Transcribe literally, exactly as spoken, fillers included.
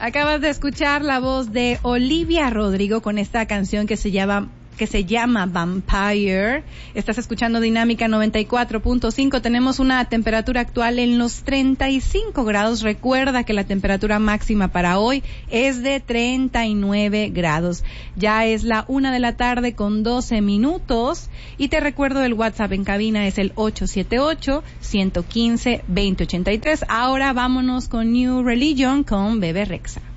Acabas de escuchar la voz de Olivia Rodrigo con esta canción que se llama que se llama Vampire. Estás escuchando Dinámica noventa y cuatro punto cinco. Tenemos una temperatura actual en los treinta y cinco grados. Recuerda que la temperatura máxima para hoy es de treinta y nueve grados. Ya es la una de la tarde con doce minutos. Y te recuerdo el WhatsApp en cabina es el ocho siete ocho, uno uno cinco, dos cero ocho tres. Ahora vámonos con New Religion con Bebe Rexha.